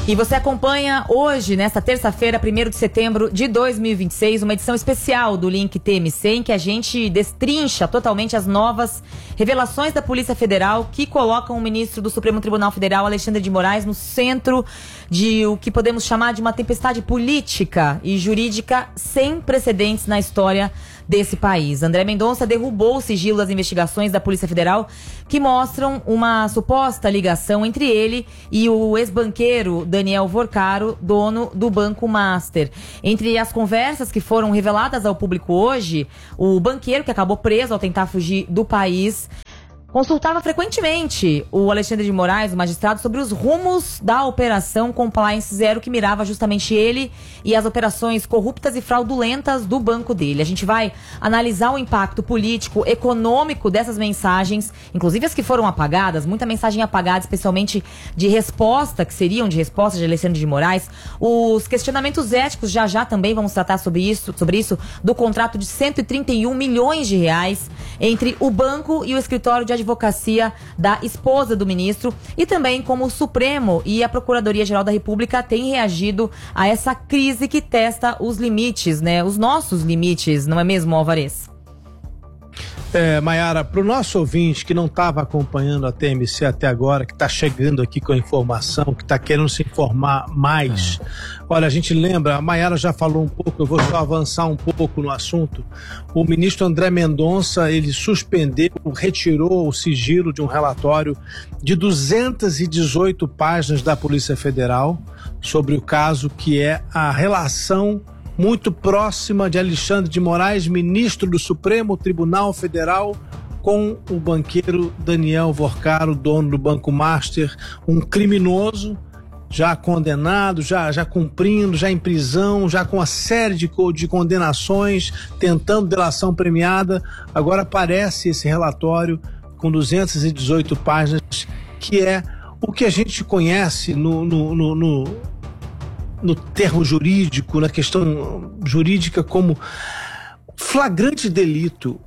E você acompanha hoje, nesta terça-feira, 1º de setembro de 2026, uma edição especial do Link TMC, em que a gente destrincha totalmente as novas revelações da Polícia Federal que colocam o ministro do Supremo Tribunal Federal, Alexandre de Moraes, no centro de o que podemos chamar de uma tempestade política e jurídica sem precedentes na história desse país. André Mendonça derrubou o sigilo das investigações da Polícia Federal que mostram uma suposta ligação entre ele e o ex-banqueiro Daniel Vorcaro, dono do Banco Master. Entre as conversas que foram reveladas ao público hoje, o banqueiro, que acabou preso ao tentar fugir do país, consultava frequentemente o Alexandre de Moraes, o magistrado, sobre os rumos da Operação Compliance Zero, que mirava justamente ele e as operações corruptas e fraudulentas do banco dele. A gente vai analisar o impacto político, econômico dessas mensagens, inclusive as que foram apagadas, muita mensagem apagada, especialmente de resposta, que seriam de resposta de Alexandre de Moraes. Os questionamentos éticos, já também vamos tratar sobre isso, do contrato de 131 milhões de reais entre o banco e o escritório de advocacia da esposa do ministro, e também como o Supremo e a Procuradoria-Geral da República têm reagido a essa crise que testa os limites, né? Os nossos limites, não é mesmo, Alvarez? Mayara, para o nosso ouvinte que não estava acompanhando a TMC até agora, que está chegando aqui com a informação, que está querendo se informar mais, olha, a gente lembra, a Mayara já falou um pouco, eu vou só avançar um pouco no assunto. O ministro André Mendonça, ele suspendeu, retirou o sigilo de um relatório de 218 páginas da Polícia Federal sobre o caso que é a relação muito próxima de Alexandre de Moraes, ministro do Supremo Tribunal Federal, com o banqueiro Daniel Vorcaro, dono do Banco Master, um criminoso, já condenado, já cumprindo, já em prisão, já com uma série de condenações, tentando delação premiada. Agora aparece esse relatório com 218 páginas, que é o que a gente conhece no termo jurídico, na questão jurídica, como flagrante delito,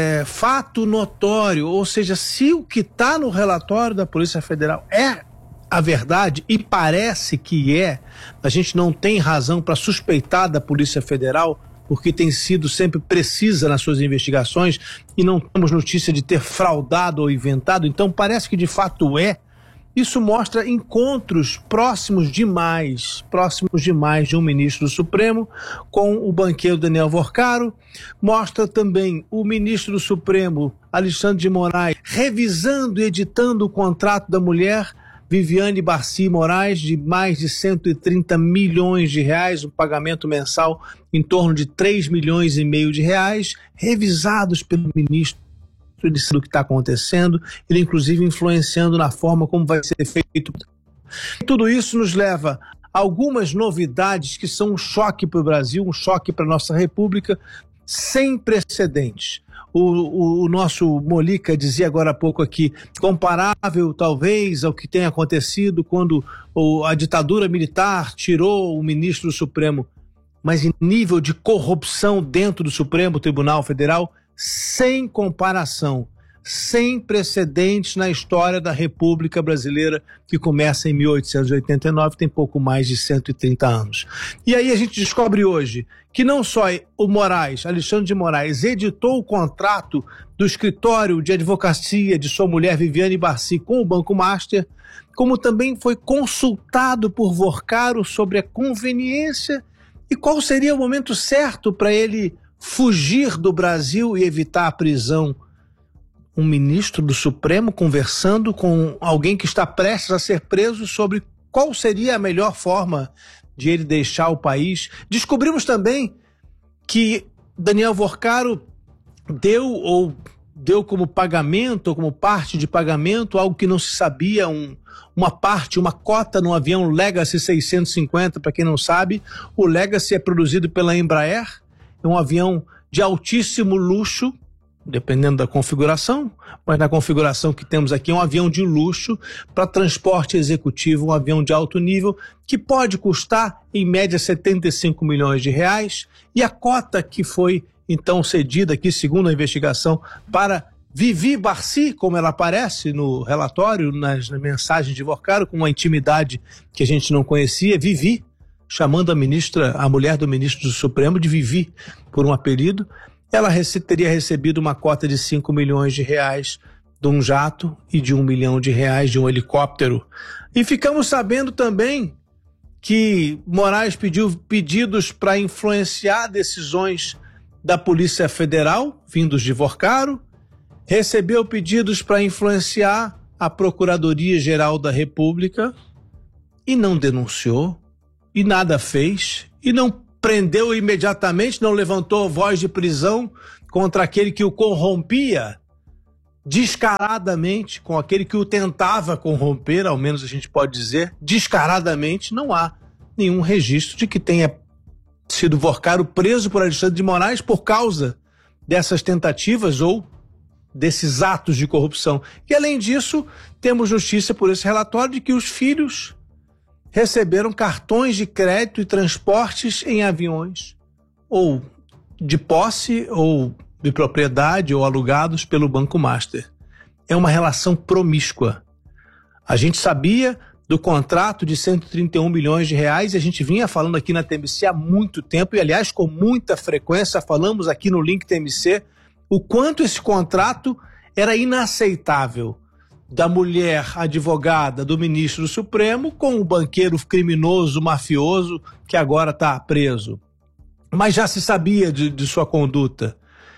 fato notório, ou seja, se o que está no relatório da Polícia Federal é a verdade, e parece que a gente não tem razão para suspeitar da Polícia Federal, porque tem sido sempre precisa nas suas investigações e não temos notícia de ter fraudado ou inventado, então parece que de fato isso mostra encontros próximos demais de um ministro do Supremo com o banqueiro Daniel Vorcaro. Mostra também o ministro do Supremo, Alexandre de Moraes, revisando e editando o contrato da mulher Viviane Barci Moraes, de mais de 130 milhões de reais, um pagamento mensal em torno de 3 milhões e meio de reais, revisados pelo ministro do que está acontecendo, ele inclusive influenciando na forma como vai ser feito. Tudo isso nos leva a algumas novidades que são um choque para o Brasil, um choque para a nossa República, sem precedentes. O nosso Molica dizia agora há pouco aqui, comparável talvez ao que tem acontecido quando a ditadura militar tirou o ministro do Supremo, mas em nível de corrupção dentro do Supremo Tribunal Federal, sem comparação, sem precedentes na história da República Brasileira, que começa em 1889, tem pouco mais de 130 anos. E aí a gente descobre hoje que não só o Moraes, Alexandre de Moraes, editou o contrato do escritório de advocacia de sua mulher Viviane Barci com o Banco Master, como também foi consultado por Vorcaro sobre a conveniência e qual seria o momento certo para ele fugir do Brasil e evitar a prisão. Um ministro do Supremo conversando com alguém que está prestes a ser preso sobre qual seria a melhor forma de ele deixar o país. Descobrimos também que Daniel Vorcaro deu como pagamento, ou como parte de pagamento, algo que não se sabia, uma cota no avião Legacy 650, para quem não sabe. O Legacy é produzido pela Embraer, é um avião de altíssimo luxo, dependendo da configuração, mas na configuração que temos aqui é um avião de luxo para transporte executivo, um avião de alto nível, que pode custar em média 75 milhões de reais, e a cota que foi então cedida aqui, segundo a investigação, para Vivi Barci, como ela aparece no relatório, nas mensagens de Vorcaro, com uma intimidade que a gente não conhecia, Vivi, chamando a mulher do ministro do Supremo de Vivi por um apelido, ela teria recebido uma cota de 5 milhões de reais de um jato e de 1 milhão de reais de um helicóptero. E ficamos sabendo também que Moraes pediu pedidos para influenciar decisões da Polícia Federal, vindos de Vorcaro, recebeu pedidos para influenciar a Procuradoria-Geral da República e não denunciou, e nada fez, e não prendeu imediatamente, não levantou voz de prisão contra aquele que o corrompia descaradamente, com aquele que o tentava corromper, ao menos a gente pode dizer, descaradamente. Não há nenhum registro de que tenha sido Vorcaro preso por Alexandre de Moraes por causa dessas tentativas ou desses atos de corrupção. E, além disso, temos notícia por esse relatório de que os filhos receberam cartões de crédito e transportes em aviões, ou de posse, ou de propriedade, ou alugados pelo Banco Master. É uma relação promíscua. A gente sabia do contrato de 131 milhões de reais e a gente vinha falando aqui na TMC há muito tempo, e, aliás, com muita frequência, falamos aqui no Link TMC, o quanto esse contrato era inaceitável, da mulher advogada do ministro do Supremo com o banqueiro criminoso, mafioso, que agora está preso. Mas já se sabia de sua conduta.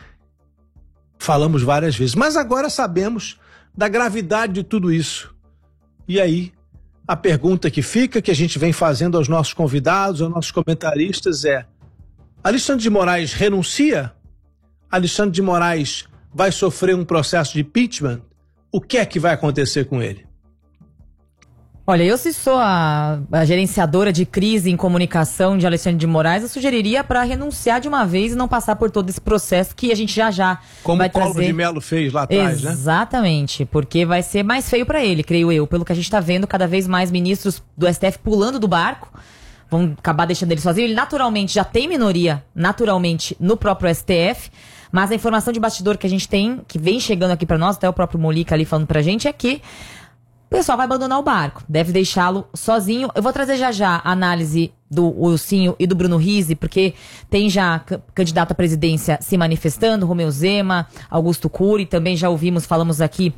Falamos várias vezes, mas agora sabemos da gravidade de tudo isso. E aí, a pergunta que fica, que a gente vem fazendo aos nossos convidados, aos nossos comentaristas é: Alexandre de Moraes renuncia? Alexandre de Moraes vai sofrer um processo de impeachment? O que é que vai acontecer com ele? Olha, eu se sou a gerenciadora de crise em comunicação de Alexandre de Moraes, eu sugeriria para renunciar de uma vez e não passar por todo esse processo que a gente já como vai o Collor trazer. de Mello fez lá atrás, né? Exatamente, porque vai ser mais feio para ele, creio eu, pelo que a gente está vendo, cada vez mais ministros do STF pulando do barco, vão acabar deixando ele sozinho. Ele naturalmente já tem minoria, no próprio STF, mas a informação de bastidor que a gente tem, que vem chegando aqui para nós, até o próprio Molica ali falando pra gente, é que o pessoal vai abandonar o barco, deve deixá-lo sozinho. Eu vou trazer já a análise do Ursinho e do Bruno Rizzi, porque tem já candidato à presidência se manifestando, Romeu Zema, Augusto Cury, também já falamos aqui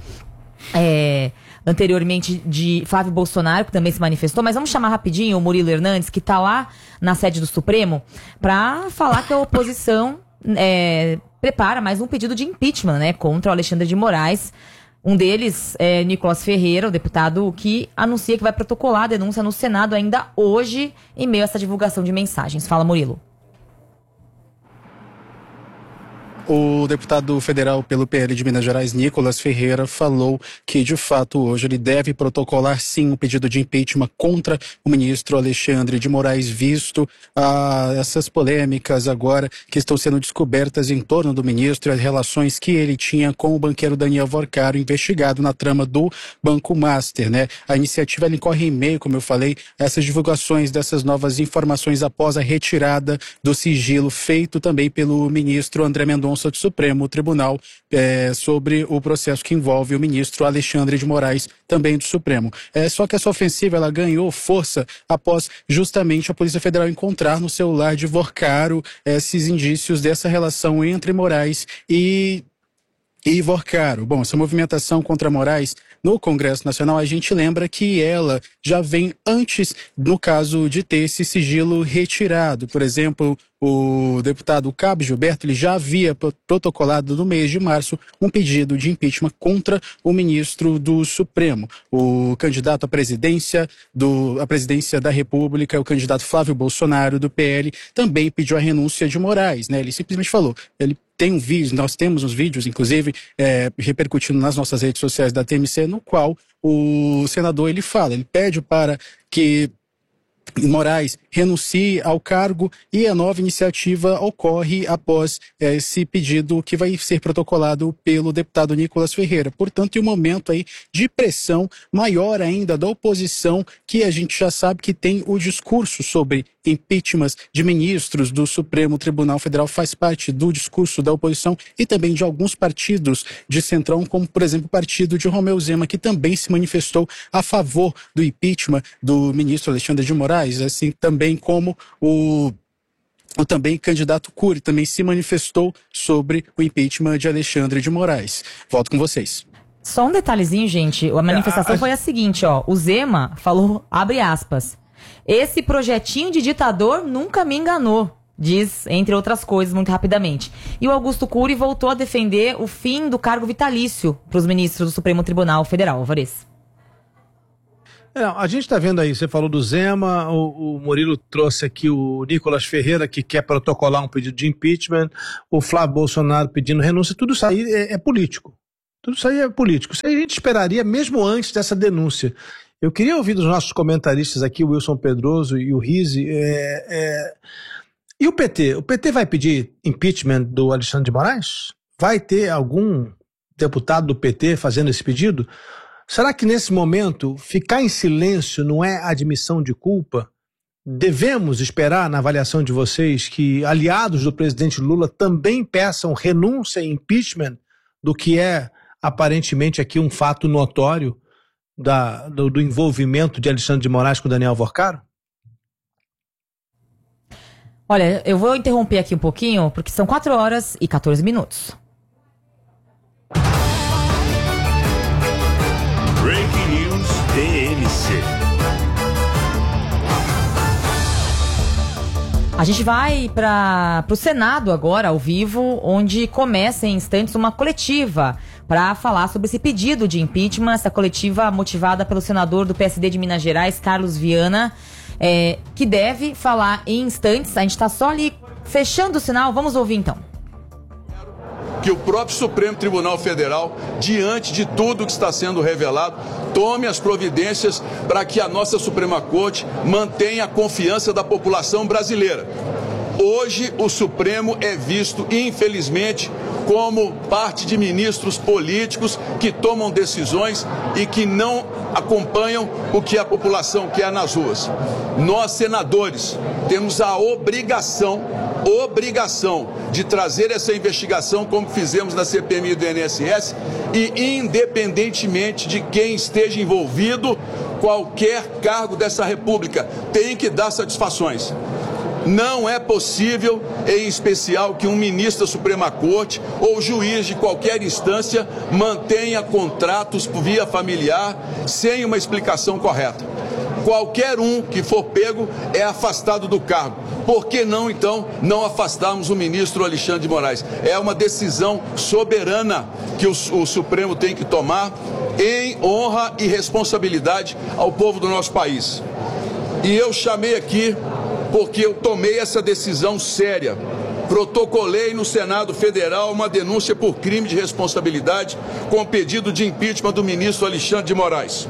anteriormente de Flávio Bolsonaro, que também se manifestou, mas vamos chamar rapidinho o Murilo Hernandes, que tá lá na sede do Supremo, para falar que a oposição prepara mais um pedido de impeachment, né, contra o Alexandre de Moraes. Um deles é Nicolas Ferreira, o deputado que anuncia que vai protocolar a denúncia no Senado ainda hoje, em meio a essa divulgação de mensagens. Fala, Murilo. O deputado federal pelo PL de Minas Gerais, Nicolas Ferreira, falou que, de fato, hoje ele deve protocolar, sim, um pedido de impeachment contra o ministro Alexandre de Moraes, visto essas polêmicas agora que estão sendo descobertas em torno do ministro e as relações que ele tinha com o banqueiro Daniel Vorcaro, investigado na trama do Banco Master, né? A iniciativa ela incorre em meio, como eu falei, a essas divulgações dessas novas informações após a retirada do sigilo feito também pelo ministro André Mendonça do Supremo Tribunal sobre o processo que envolve o ministro Alexandre de Moraes, também do Supremo. Só que essa ofensiva ela ganhou força após justamente a Polícia Federal encontrar no celular de Vorcaro esses indícios dessa relação entre Moraes e Vorcaro. Bom, essa movimentação contra Moraes no Congresso Nacional, a gente lembra que ela já vem antes, no caso de ter esse sigilo retirado. Por exemplo, o deputado Cabo Gilberto ele já havia protocolado no mês de março um pedido de impeachment contra o ministro do Supremo. O candidato à presidência da República, o candidato Flávio Bolsonaro, do PL, também pediu a renúncia de Moraes, né? Ele simplesmente falou, ele tem um vídeo, nós temos uns vídeos, inclusive, repercutindo nas nossas redes sociais da TMC, no qual o senador ele pede para que Moraes renuncie ao cargo e a nova iniciativa ocorre após esse pedido que vai ser protocolado pelo deputado Nicolas Ferreira. Portanto, em um momento aí de pressão maior ainda da oposição, que a gente já sabe que tem o discurso sobre impeachments de ministros do Supremo Tribunal Federal faz parte do discurso da oposição e também de alguns partidos de centrão, como, por exemplo, o partido de Romeu Zema, que também se manifestou a favor do impeachment do ministro Alexandre de Moraes, assim também como o também candidato Cury também se manifestou sobre o impeachment de Alexandre de Moraes. Volto com vocês. Só um detalhezinho, gente. A manifestação foi a seguinte, ó. O Zema falou, abre aspas, esse projetinho de ditador nunca me enganou, diz, entre outras coisas, muito rapidamente. E o Augusto Cury voltou a defender o fim do cargo vitalício para os ministros do Supremo Tribunal Federal. Alvarez. A gente está vendo aí, você falou do Zema, o Murilo trouxe aqui o Nicolas Ferreira, que quer protocolar um pedido de impeachment, o Flávio Bolsonaro pedindo renúncia, tudo isso aí é político. Tudo isso aí é político. Isso aí a gente esperaria mesmo antes dessa denúncia. Eu queria ouvir dos nossos comentaristas aqui, o Wilson Pedroso e o Rizzi, e o PT? O PT vai pedir impeachment do Alexandre de Moraes? Vai ter algum deputado do PT fazendo esse pedido? Será que nesse momento ficar em silêncio não é admissão de culpa? Devemos esperar, na avaliação de vocês, que aliados do presidente Lula também peçam renúncia e impeachment do que é aparentemente aqui um fato notório do envolvimento de Alexandre de Moraes com Daniel Alvorcaro? Olha, eu vou interromper aqui um pouquinho, porque são 4h14. Breaking News TMC. A gente vai para o Senado agora, ao vivo, onde começa em instantes uma coletiva para falar sobre esse pedido de impeachment, essa coletiva motivada pelo senador do PSD de Minas Gerais, Carlos Viana, que deve falar em instantes. A gente está só ali fechando o sinal, vamos ouvir então. Que o próprio Supremo Tribunal Federal, diante de tudo que está sendo revelado, tome as providências para que a nossa Suprema Corte mantenha a confiança da população brasileira. Hoje, o Supremo é visto, infelizmente, como parte de ministros políticos que tomam decisões e que não acompanham o que a população quer nas ruas. Nós, senadores, temos a obrigação de trazer essa investigação como fizemos na CPMI do INSS e, independentemente de quem esteja envolvido, qualquer cargo dessa República tem que dar satisfações. Não é possível, em especial, que um ministro da Suprema Corte ou juiz de qualquer instância mantenha contratos por via familiar sem uma explicação correta. Qualquer um que for pego é afastado do cargo. Por que não, então, não afastarmos o ministro Alexandre de Moraes? É uma decisão soberana que o Supremo tem que tomar em honra e responsabilidade ao povo do nosso país. E eu chamei aqui porque eu tomei essa decisão séria. Protocolei no Senado Federal uma denúncia por crime de responsabilidade com pedido de impeachment do ministro Alexandre de Moraes.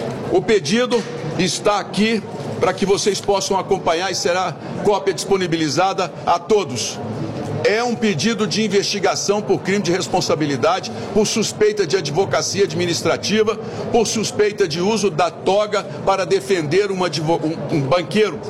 O pedido está aqui para que vocês possam acompanhar e será cópia disponibilizada a todos. É um pedido de investigação por crime de responsabilidade, por suspeita de advocacia administrativa, por suspeita de uso da toga para defender um banqueiro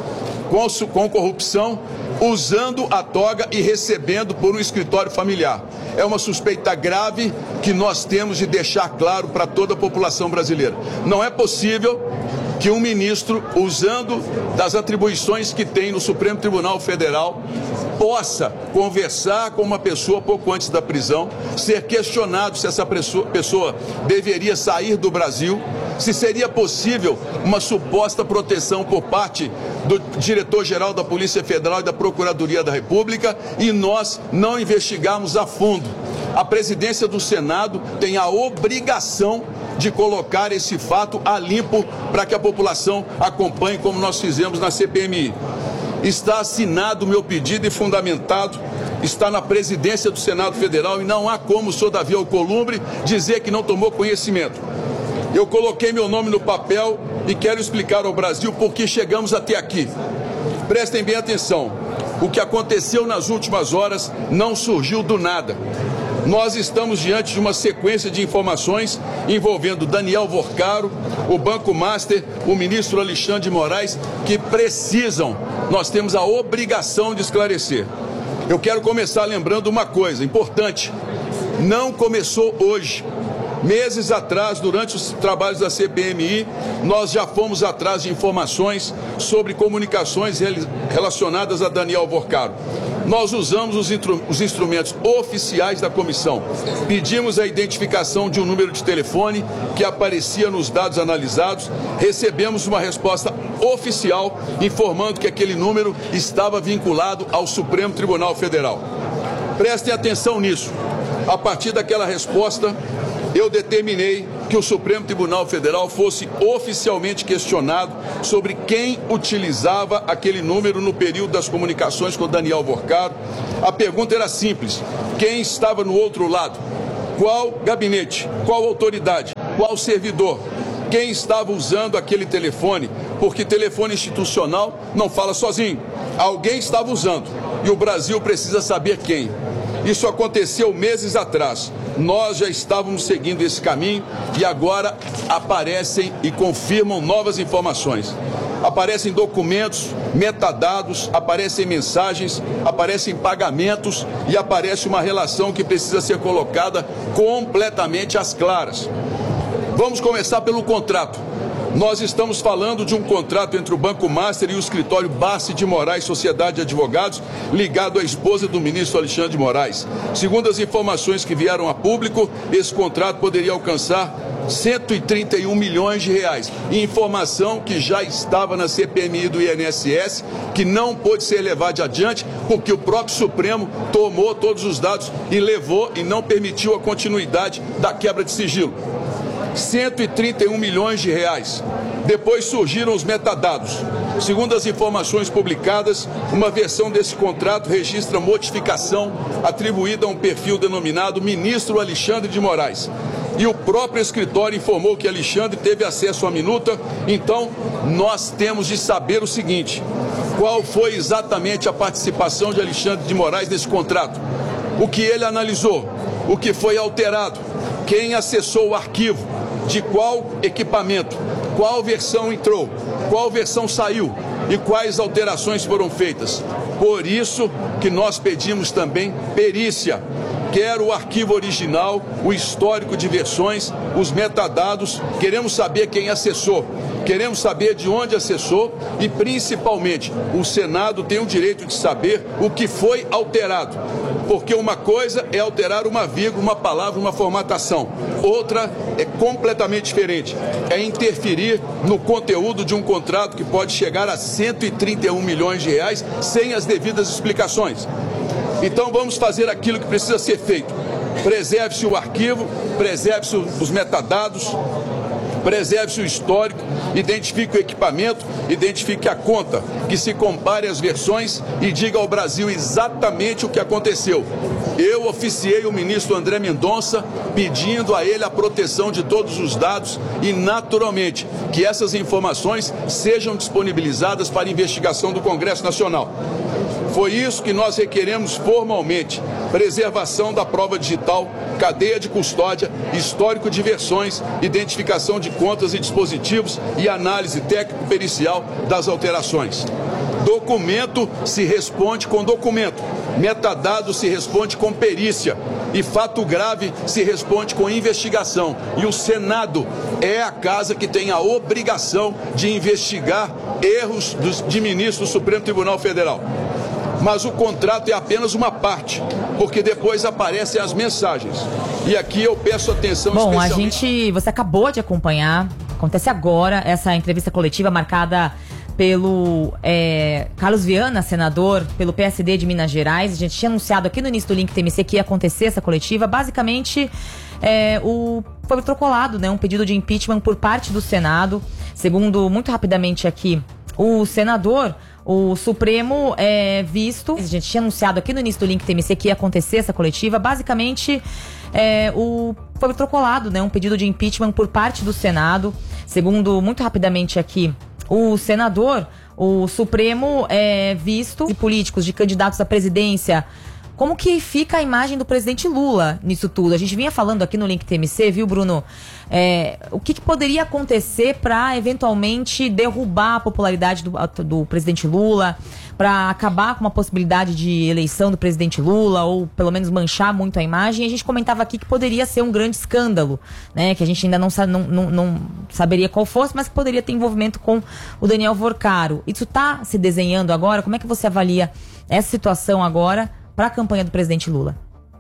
com corrupção, usando a toga e recebendo por um escritório familiar. É uma suspeita grave que nós temos de deixar claro para toda a população brasileira. Não é possível que um ministro, usando das atribuições que tem no Supremo Tribunal Federal, possa conversar com uma pessoa pouco antes da prisão, ser questionado se essa pessoa deveria sair do Brasil, se seria possível uma suposta proteção por parte do diretor-geral da Polícia Federal e da Procuradoria da República, e nós não investigarmos a fundo. A presidência do Senado tem a obrigação de colocar esse fato a limpo para que a população acompanhe, como nós fizemos na CPMI. Está assinado o meu pedido e fundamentado, está na presidência do Senado Federal e não há como o senhor Davi Alcolumbre dizer que não tomou conhecimento. Eu coloquei meu nome no papel e quero explicar ao Brasil por que chegamos até aqui. Prestem bem atenção, o que aconteceu nas últimas horas não surgiu do nada. Nós estamos diante de uma sequência de informações envolvendo Daniel Vorcaro, o Banco Master, o ministro Alexandre de Moraes, que precisam, nós temos a obrigação de esclarecer. Eu quero começar lembrando uma coisa importante, não começou hoje. Meses atrás, durante os trabalhos da CPMI, nós já fomos atrás de informações sobre comunicações relacionadas a Daniel Vorcaro. Nós usamos os instrumentos oficiais da comissão. Pedimos a identificação de um número de telefone que aparecia nos dados analisados. Recebemos uma resposta oficial informando que aquele número estava vinculado ao Supremo Tribunal Federal. Prestem atenção nisso. A partir daquela resposta, eu determinei que o Supremo Tribunal Federal fosse oficialmente questionado sobre quem utilizava aquele número no período das comunicações com Daniel Vorcaro. A pergunta era simples: quem estava no outro lado? Qual gabinete? Qual autoridade? Qual servidor? Quem estava usando aquele telefone? Porque telefone institucional não fala sozinho. Alguém estava usando e o Brasil precisa saber quem. Isso aconteceu meses atrás. Nós já estávamos seguindo esse caminho e agora aparecem e confirmam novas informações. Aparecem documentos, metadados, aparecem mensagens, aparecem pagamentos e aparece uma relação que precisa ser colocada completamente às claras. Vamos começar pelo contrato. Nós estamos falando de um contrato entre o Banco Master e o escritório Bassi de Moraes Sociedade de Advogados, ligado à esposa do ministro Alexandre de Moraes. Segundo as informações que vieram a público, esse contrato poderia alcançar 131 milhões de reais. Informação que já estava na CPMI do INSS, que não pôde ser levada adiante, porque o próprio Supremo tomou todos os dados e levou e não permitiu a continuidade da quebra de sigilo. 131 milhões de reais. Depois surgiram os metadados. Segundo as informações publicadas, uma versão desse contrato registra modificação atribuída a um perfil denominado Ministro Alexandre de Moraes. E o próprio escritório informou que Alexandre teve acesso à minuta. Então, nós temos de saber o seguinte: qual foi exatamente a participação de Alexandre de Moraes nesse contrato? O que ele analisou? O que foi alterado? Quem acessou o arquivo? De qual equipamento? Qual versão entrou? Qual versão saiu? E quais alterações foram feitas? Por isso que nós pedimos também perícia. Quero o arquivo original, o histórico de versões, os metadados. Queremos saber quem acessou. Queremos saber de onde acessou e, principalmente, o Senado tem o direito de saber o que foi alterado. Porque uma coisa é alterar uma vírgula, uma palavra, uma formatação. Outra é completamente diferente. É interferir no conteúdo de um contrato que pode chegar a 131 milhões de reais sem as devidas explicações. Então vamos fazer aquilo que precisa ser feito. Preserve-se o arquivo, preserve-se os metadados, preserve-se o histórico, identifique o equipamento, identifique a conta, que se compare as versões e diga ao Brasil exatamente o que aconteceu. Eu oficiei o ministro André Mendonça pedindo a ele a proteção de todos os dados e, naturalmente, que essas informações sejam disponibilizadas para investigação do Congresso Nacional. Foi isso que nós requeremos formalmente: preservação da prova digital, cadeia de custódia, histórico de versões, identificação de contas e dispositivos e análise técnico-pericial das alterações. Documento se responde com documento, metadado se responde com perícia e fato grave se responde com investigação. E o Senado é a casa que tem a obrigação de investigar erros de ministros do Supremo Tribunal Federal. Mas o contrato é apenas uma parte, porque depois aparecem as mensagens. E aqui eu peço atenção especialmente... Você acabou de acompanhar, acontece agora, essa entrevista coletiva marcada pelo Carlos Viana, senador, pelo PSD de Minas Gerais. A gente tinha anunciado aqui no início do Link TMC que ia acontecer essa coletiva. Basicamente, foi protocolado, né, um pedido de impeachment por parte do Senado. Segundo, muito rapidamente aqui, o senador... O Supremo visto... A gente tinha anunciado aqui no início do Link TMC que ia acontecer essa coletiva. Basicamente, foi protocolado, né, um pedido de impeachment por parte do Senado. Segundo, muito rapidamente aqui, o senador, o Supremo visto e políticos de candidatos à presidência como que fica a imagem do presidente Lula nisso tudo? A gente vinha falando aqui no Link TMC, viu, Bruno? O que poderia acontecer para eventualmente derrubar a popularidade do presidente Lula, para acabar com uma possibilidade de eleição do presidente Lula, ou pelo menos manchar muito a imagem? E a gente comentava aqui que poderia ser um grande escândalo, né? Que a gente ainda não saberia qual fosse, mas que poderia ter envolvimento com o Daniel Vorcaro. Isso está se desenhando agora? Como é que você avalia essa situação agora para a campanha do presidente Lula?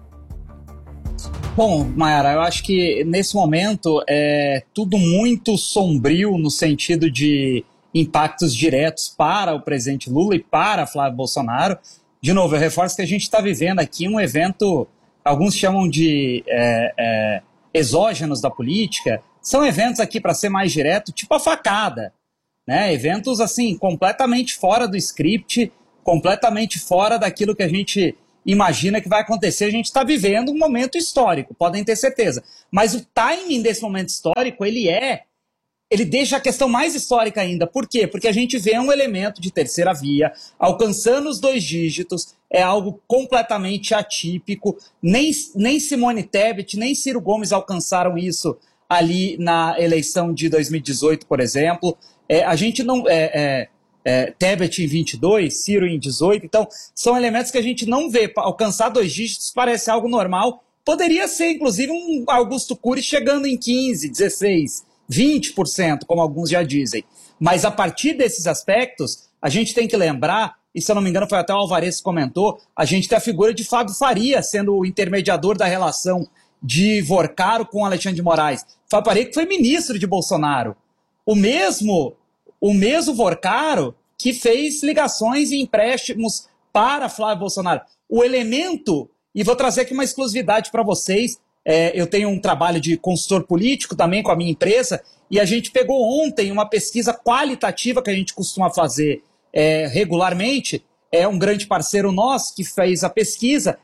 Bom, Mayara, eu acho que nesse momento é tudo muito sombrio no sentido de impactos diretos para o presidente Lula e para Flávio Bolsonaro. De novo, eu reforço que a gente está vivendo aqui um evento, alguns chamam de exógenos da política. São eventos aqui, para ser mais direto, tipo a facada, né? Eventos assim, completamente fora do script, completamente fora daquilo que a gente imagina que vai acontecer. A gente está vivendo um momento histórico, podem ter certeza. Mas o timing desse momento histórico, ele deixa a questão mais histórica ainda. Por quê? Porque a gente vê um elemento de terceira via alcançando os 2 dígitos, é algo completamente atípico. Nem Simone Tebet, nem Ciro Gomes alcançaram isso ali na eleição de 2018, por exemplo. A gente não... Tebet em 22, Ciro em 18, então são elementos que a gente não vê. Alcançar 2 dígitos parece algo normal. Poderia ser, inclusive, um Augusto Cury chegando em 15, 16, 20%, como alguns já dizem. Mas a partir desses aspectos, a gente tem que lembrar, e se eu não me engano foi até o Alvarez que comentou, a gente tem a figura de Fábio Faria sendo o intermediador da relação de Vorcaro com Alexandre de Moraes. Fábio Faria que foi ministro de Bolsonaro. O mesmo Vorcaro que fez ligações e empréstimos para Flávio Bolsonaro. O elemento, e vou trazer aqui uma exclusividade para vocês, eu tenho um trabalho de consultor político também com a minha empresa, e a gente pegou ontem uma pesquisa qualitativa que a gente costuma fazer regularmente, um grande parceiro nosso que fez a pesquisa,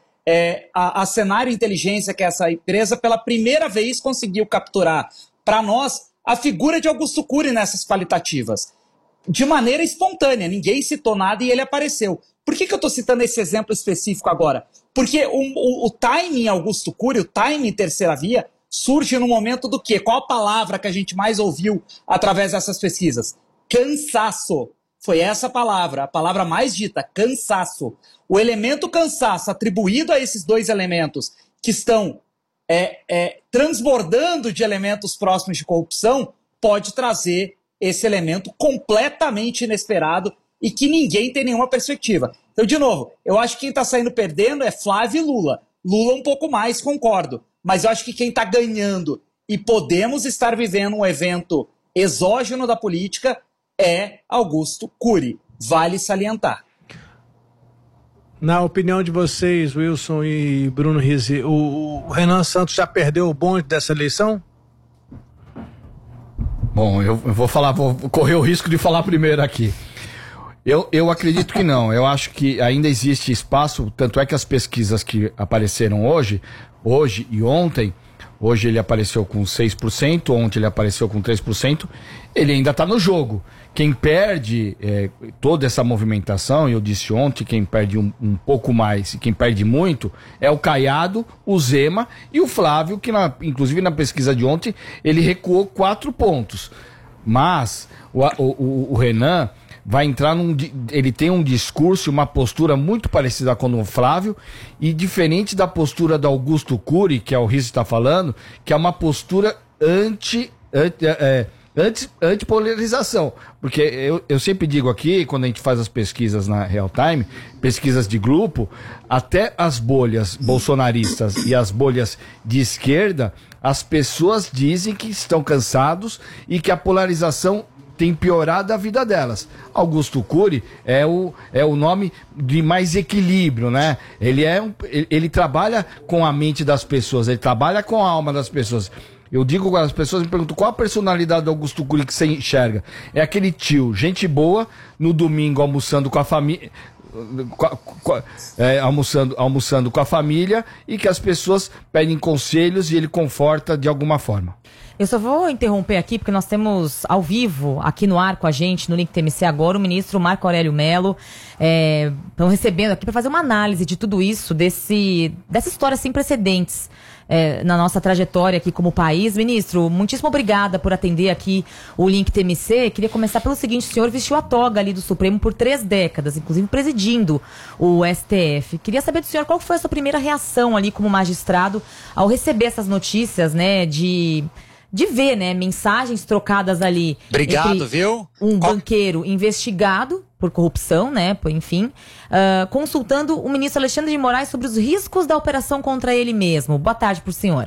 a Cenário Inteligência, que é essa empresa, pela primeira vez conseguiu capturar para nós a figura de Augusto Cury nessas qualitativas, de maneira espontânea, ninguém citou nada e ele apareceu. Por que eu estou citando esse exemplo específico agora? Porque o timing Augusto Cury, o timing terceira via, surge no momento do quê? Qual a palavra que a gente mais ouviu através dessas pesquisas? Cansaço. Foi essa palavra, a palavra mais dita, cansaço. O elemento cansaço atribuído a esses 2 elementos que estão transbordando de elementos próximos de corrupção, pode trazer esse elemento completamente inesperado e que ninguém tem nenhuma perspectiva. Então, de novo, eu acho que quem está saindo perdendo é Flávio e Lula. Lula um pouco mais, concordo. Mas eu acho que quem está ganhando, e podemos estar vivendo um evento exógeno da política, é Augusto Cury. Vale salientar. Na opinião de vocês, Wilson e Bruno Rizzi, o Renan Santos já perdeu o bonde dessa eleição? Bom, eu vou correr o risco de falar primeiro aqui. Eu acredito que não. Eu acho que ainda existe espaço, tanto é que as pesquisas que apareceram hoje e ontem, hoje ele apareceu com 6%, ontem ele apareceu com 3%, ele ainda está no jogo. Quem perde toda essa movimentação, eu disse ontem, quem perde um pouco mais e quem perde muito, é o Caiado, o Zema e o Flávio, que inclusive na pesquisa de ontem, ele recuou 4 pontos. Mas o Renan vai entrar ele tem um discurso, uma postura muito parecida com o Flávio, e diferente da postura do Augusto Cury, que o Rizzi está falando, que é uma postura antipolarização, porque eu sempre digo aqui, quando a gente faz as pesquisas na Real Time, pesquisas de grupo, até as bolhas bolsonaristas e as bolhas de esquerda, as pessoas dizem que estão cansados e que a polarização tem piorado a vida delas. Augusto Cury é o nome de mais equilíbrio, né? Ele trabalha com a mente das pessoas, ele trabalha com a alma das pessoas. Eu digo, as pessoas me perguntam qual a personalidade do Augusto Cury que você enxerga. É aquele tio, gente boa, no domingo almoçando com a família, almoçando com a família e que as pessoas pedem conselhos e ele conforta de alguma forma. Eu só vou interromper aqui, porque nós temos ao vivo, aqui no ar com a gente, no Link TMC agora, o ministro Marco Aurélio Mello. Estão recebendo aqui para fazer uma análise de tudo isso, dessa história sem precedentes na nossa trajetória aqui como país. Ministro, muitíssimo obrigada por atender aqui o Link TMC. Queria começar pelo seguinte: o senhor vestiu a toga ali do Supremo por 3 décadas, inclusive presidindo o STF. Queria saber do senhor qual foi a sua primeira reação ali como magistrado ao receber essas notícias, né, de ver, né, mensagens trocadas ali. Obrigado, viu? Um banqueiro investigado por corrupção, né, enfim, consultando o ministro Alexandre de Moraes sobre os riscos da operação contra ele mesmo. Boa tarde pro senhor.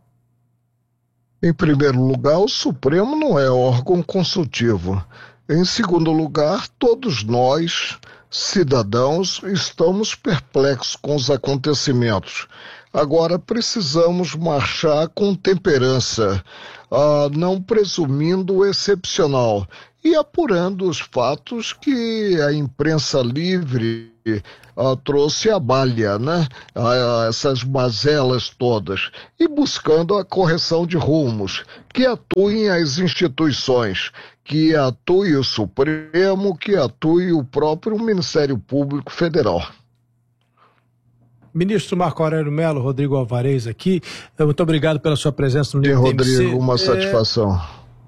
Em primeiro lugar, o Supremo não é órgão consultivo. Em segundo lugar, todos nós, cidadãos, estamos perplexos com os acontecimentos. Agora precisamos marchar com temperança, não presumindo o excepcional e apurando os fatos que a imprensa livre trouxe à baila, né? Essas mazelas todas, e buscando a correção de rumos, que atuem as instituições, que atue o Supremo, que atue o próprio Ministério Público Federal. Ministro Marco Aurélio Mello, Rodrigo Alvarez aqui, muito obrigado pela sua presença no Link TMC. Rodrigo, uma satisfação.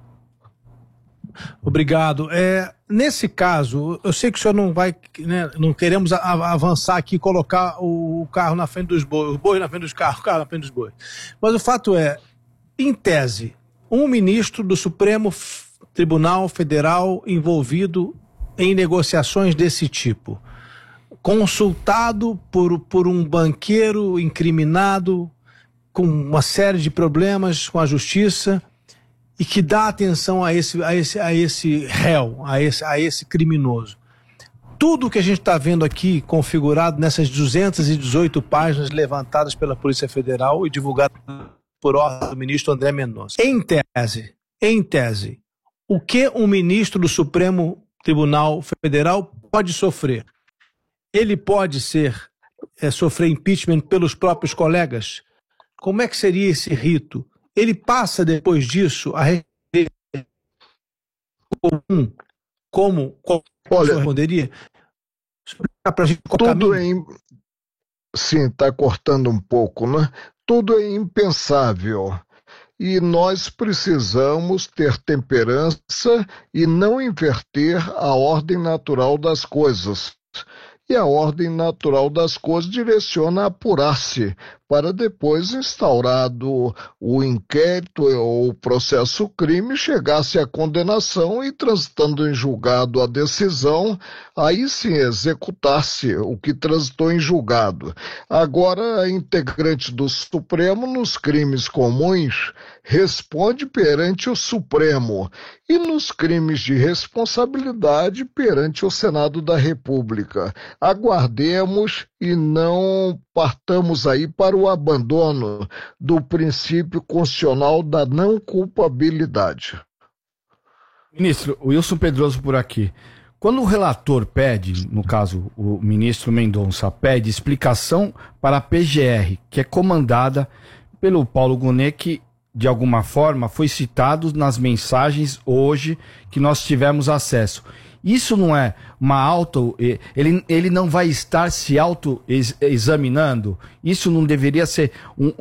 Obrigado. Nesse caso, eu sei que o senhor não vai, né, não queremos avançar aqui e colocar o carro na frente dos bois, os bois na frente dos carros, o carro na frente dos bois. Mas o fato é, em tese, um ministro do Supremo Tribunal Federal envolvido em negociações desse tipo, consultado por um banqueiro incriminado com uma série de problemas com a justiça e que dá atenção a esse réu, a esse criminoso. Tudo que a gente está vendo aqui configurado nessas 218 páginas levantadas pela Polícia Federal e divulgadas por ordem do ministro André Mendonça. Em tese, o que um ministro do Supremo Tribunal Federal pode sofrer? Ele pode sofrer impeachment pelos próprios colegas? Como é que seria esse rito? Ele passa depois disso a como responderia? Pra gente tudo sim, está cortando um pouco, né? Tudo é impensável. E nós precisamos ter temperança e não inverter a ordem natural das coisas. E a ordem natural das coisas direciona a apurar-se para depois, instaurado o inquérito ou o processo crime, chegasse à condenação e, transitando em julgado a decisão, aí sim executar-se o que transitou em julgado. Agora, a integrante do Supremo, nos crimes comuns, responde perante o Supremo e nos crimes de responsabilidade perante o Senado da República. Aguardemos e não partamos aí para o abandono do princípio constitucional da não culpabilidade. Ministro, o Wilson Pedroso por aqui. Quando o relator pede, no caso o ministro Mendonça, pede explicação para a PGR, que é comandada pelo Paulo Gonet, que de alguma forma foi citado nas mensagens hoje que nós tivemos acesso. Isso não é uma ele não vai estar se auto-examinando? Isso não deveria ser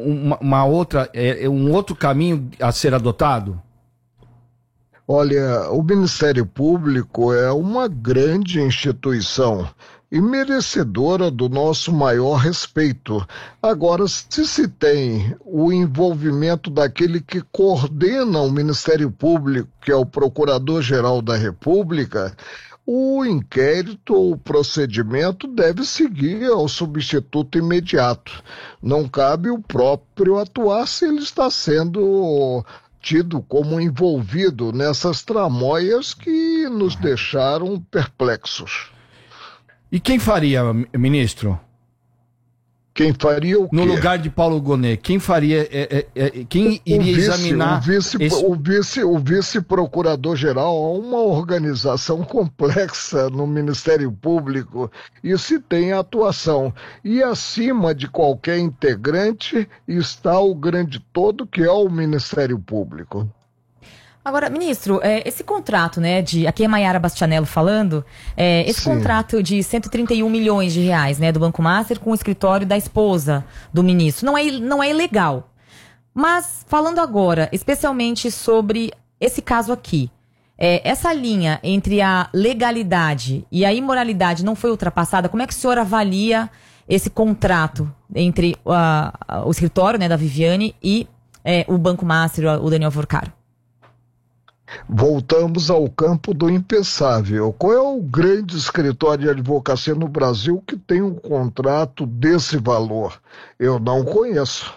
um outro caminho a ser adotado? Olha, o Ministério Público é uma grande instituição e merecedora do nosso maior respeito. Agora, se tem o envolvimento daquele que coordena o Ministério Público, que é o Procurador-Geral da República, o inquérito ou o procedimento deve seguir ao substituto imediato. Não cabe o próprio atuar se ele está sendo tido como envolvido nessas tramóias que nos deixaram perplexos. E quem faria, ministro? Quem faria o quê? No lugar de Paulo Gonet, quem faria, quem iria examinar... O vice-procurador-geral é uma organização complexa no Ministério Público e se tem atuação. E acima de qualquer integrante está o grande todo, que é o Ministério Público. Agora, ministro, esse contrato, né, aqui é Maiara Bastianello falando, esse Sim. contrato de 131 milhões de reais, né, do Banco Master com o escritório da esposa do ministro, não é ilegal. Mas, falando agora, especialmente sobre esse caso aqui, essa linha entre a legalidade e a imoralidade não foi ultrapassada? Como é que o senhor avalia esse contrato entre o escritório, né, da Viviane e o Banco Master, o Daniel Vorcaro? Voltamos ao campo do impensável. Qual é o grande escritório de advocacia no Brasil que tem um contrato desse valor? Eu não conheço.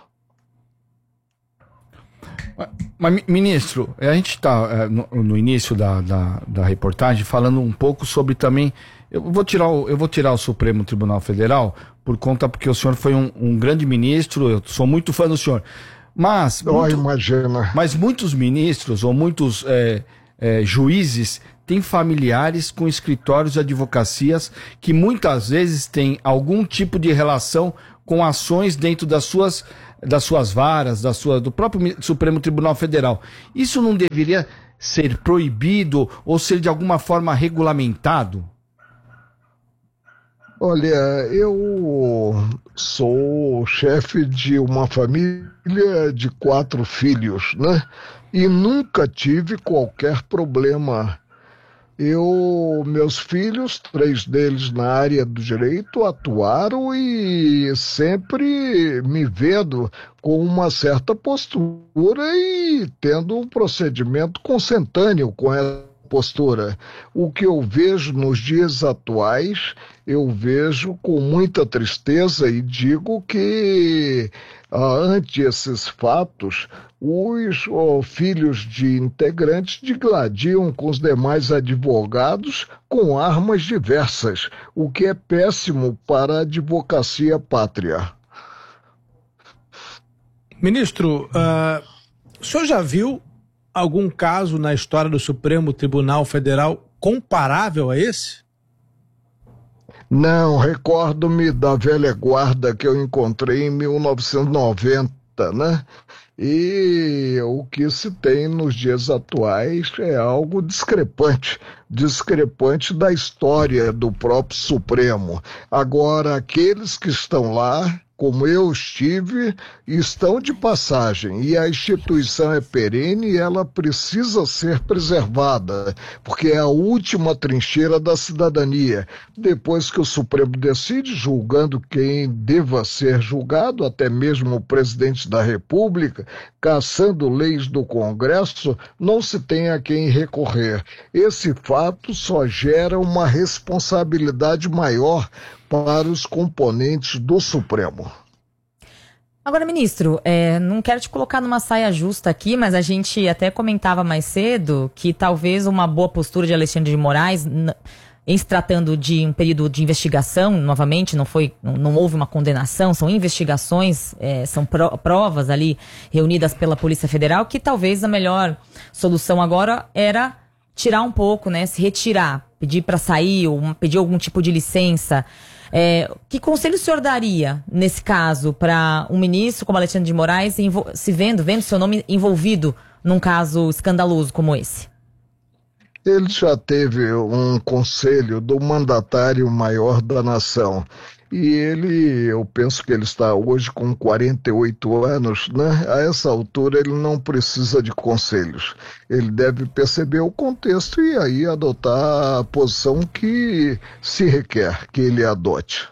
Mas, ministro, a gente está no início da reportagem falando um pouco sobre também... Eu vou tirar o Supremo Tribunal Federal porque o senhor foi um grande ministro, eu sou muito fã do senhor. Mas muitos ministros ou muitos juízes têm familiares com escritórios de advocacias que muitas vezes têm algum tipo de relação com ações dentro das suas varas, do próprio Supremo Tribunal Federal. Isso não deveria ser proibido ou ser de alguma forma regulamentado? Olha, eu sou chefe de uma família de 4 filhos, né? E nunca tive qualquer problema. Meus filhos, 3 deles na área do direito, atuaram e sempre me vendo com uma certa postura e tendo um procedimento consentâneo com essa postura. O que eu vejo nos dias atuais, eu vejo com muita tristeza e digo que, ante esses fatos, os filhos de integrantes digladiam com os demais advogados com armas diversas, o que é péssimo para a advocacia pátria. Ministro, o senhor já viu algum caso na história do Supremo Tribunal Federal comparável a esse? Não, recordo-me da velha guarda que eu encontrei em 1990, né? E o que se tem nos dias atuais é algo discrepante da história do próprio Supremo. Agora, aqueles que estão lá, como eu estive, estão de passagem e a instituição é perene e ela precisa ser preservada, porque é a última trincheira da cidadania. Depois que o Supremo decide, julgando quem deva ser julgado, até mesmo o presidente da República, cassando leis do Congresso, não se tem a quem recorrer. Esse fato só gera uma responsabilidade maior para os componentes do Supremo. Agora, ministro, não quero te colocar numa saia justa aqui, mas a gente até comentava mais cedo que talvez uma boa postura de Alexandre de Moraes, em se tratando de um período de investigação, novamente, não houve uma condenação, são investigações, são provas ali reunidas pela Polícia Federal, que talvez a melhor solução agora era tirar um pouco, né, se retirar, pedir para sair, ou pedir algum tipo de licença. Que conselho o senhor daria, nesse caso, para um ministro como Alexandre de Moraes, vendo seu nome envolvido num caso escandaloso como esse? Ele já teve um conselho do mandatário maior da nação. E eu penso que ele está hoje com 48 anos, né? A essa altura ele não precisa de conselhos. Ele deve perceber o contexto e aí adotar a posição que se requer que ele adote.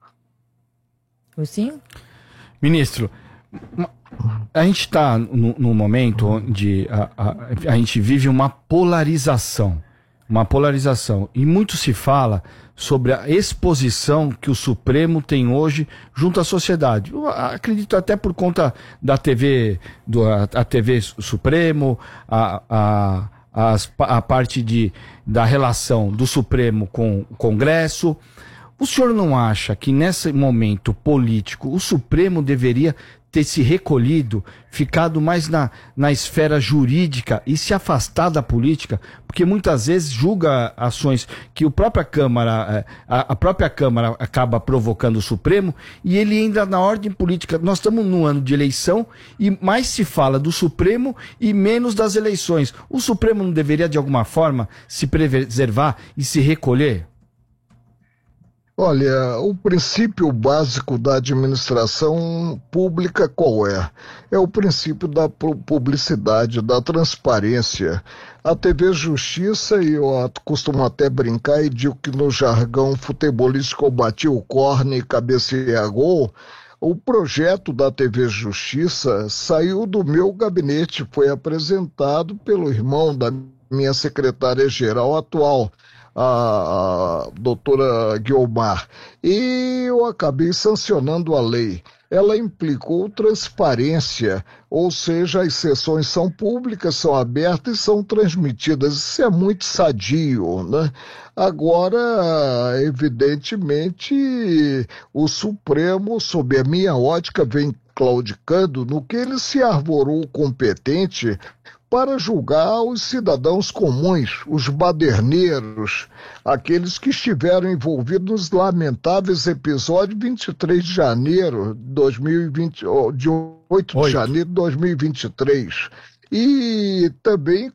Sim? Ministro, a gente está num momento onde a gente vive uma polarização. E muito se fala sobre a exposição que o Supremo tem hoje junto à sociedade. Eu acredito até por conta da TV, a TV Supremo, a parte da relação do Supremo com o Congresso. O senhor não acha que nesse momento político o Supremo deveria ter se recolhido, ficado mais na esfera jurídica e se afastar da política? Porque muitas vezes julga ações que a própria Câmara acaba provocando o Supremo, e ele ainda na ordem política. Nós estamos num ano de eleição e mais se fala do Supremo e menos das eleições. O Supremo não deveria de alguma forma se preservar e se recolher? Olha, o princípio básico da administração pública qual é? É o princípio da publicidade, da transparência. A TV Justiça, e eu costumo até brincar e digo que no jargão futebolístico eu bati o córner e cabeceei a gol. O projeto da TV Justiça saiu do meu gabinete, foi apresentado pelo irmão da minha secretária-geral atual, a doutora Guiomar, e eu acabei sancionando a lei. Ela implicou transparência, ou seja, as sessões são públicas, são abertas e são transmitidas. Isso é muito sadio, né? Agora, evidentemente, o Supremo, sob a minha ótica, vem claudicando no que ele se arvorou competente para julgar os cidadãos comuns, os baderneiros, aqueles que estiveram envolvidos nos lamentáveis episódios de 23 de janeiro de 2020, de 8 de janeiro de 2023. E também